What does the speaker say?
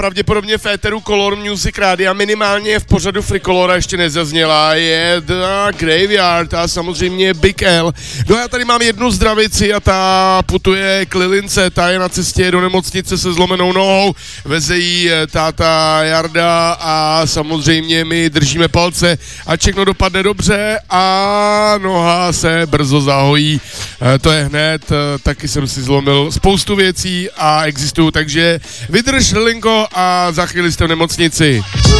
pravděpodobně v éteru Color Music Rádia, minimálně v pořadu Frikolora ještě nezazněla, je The Graveyard a samozřejmě Big L. No já tady mám jednu zdravici a ta putuje k Lilince, ta je na cestě do nemocnice se zlomenou nohou, veze jí táta Jarda a samozřejmě my držíme palce, ať všechno dopadne dobře a noha se brzo zahojí. To je hned, taky jsem si zlomil spoustu věcí a existují, takže vydrž, Lilinko, a za chvíli jste v nemocnici.